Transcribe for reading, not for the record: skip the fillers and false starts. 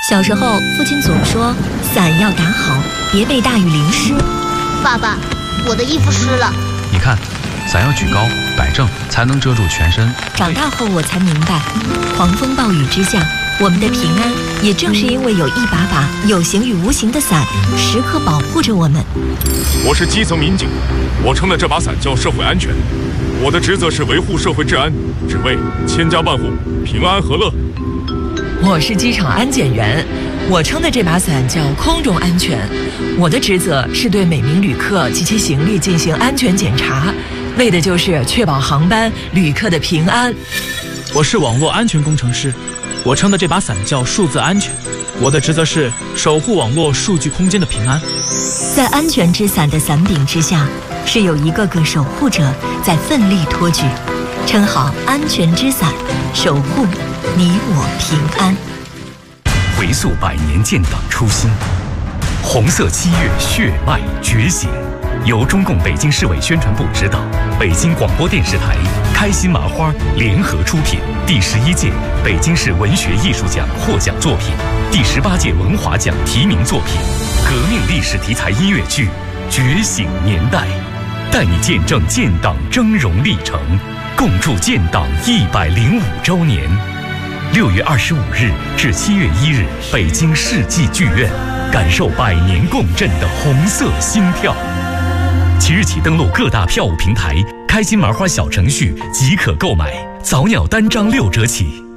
小时候，父亲总说伞要打好，别被大雨淋湿。 爸爸，我的衣服湿了。 你看，伞要举高摆正，才能遮住全身。 长大后我才明白，狂风暴雨之下，我们的平安也正是因为有一把把有形与无形的伞，时刻保护着我们。 我是基层民警，我撑的这把伞叫社会安全，我的职责是维护社会治安，只为千家万户平安和乐。 我是机场安检员，我撑的这把伞叫空中安全，我的职责是对每名旅客及其行李进行安全检查，为的就是确保航班旅客的平安。 我是网络安全工程师，我撑的这把伞叫数字安全，我的职责是守护网络数据空间的平安。 在安全之伞的伞柄之下，是有一个个守护者在奋力托举，撑好安全之伞，守护你我平安。 回溯100年建党初心，红色7月血脉觉醒。由中共北京市委宣传部指导，北京广播电视台、开心麻花联合出品，第11届北京市文学艺术奖获奖作品，第18届文华奖提名作品，革命历史题材音乐剧《觉醒年代》，带你见证建党峥嵘历程，共筑建党105周年。6月25日至7月1日，北京世纪剧院，感受100年共振的红色心跳。即日起登录各大票务平台，开心麻花小程序即可购买，早鸟单张6折起。